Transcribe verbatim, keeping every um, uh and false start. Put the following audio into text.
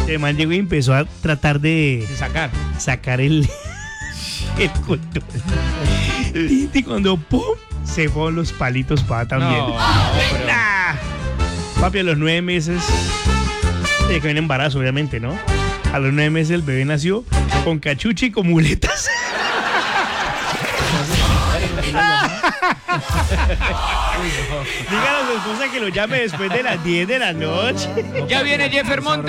El man llegó y empezó a tratar de, De sacar. sacar el, el cordón. Y, y cuando ¡pum! Se fueron los palitos para también. No, no, pero- Nah. Papi, a los nueve meses, de que viene embarazo, obviamente, ¿no? A los nueve meses el bebé nació con cachucha y con muletas. Dígale a su esposa que lo llame después de las diez de la noche. Ya viene Jeffer Montes.